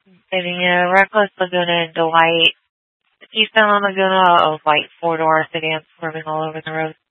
Getting Reckless Laguna and Dwight. Keystone Laguna of white four-door sedans swerving all over the road.